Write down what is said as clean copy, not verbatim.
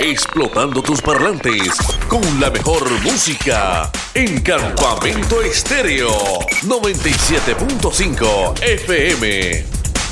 explotando tus parlantes con la mejor música en Campamento Estéreo 97.5 FM.